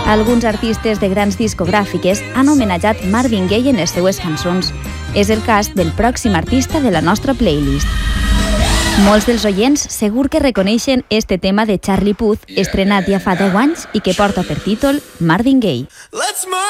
Alguns artistes de grans discogràfiques han homenatjat Marvin Gaye en les seues cançons. És el cas del pròxim artista de la nostra playlist. Molts dels oients segur que reconeixen este tema de Charlie Puth, estrenat ja fa 10 anys i que porta per títol Marvin Gaye.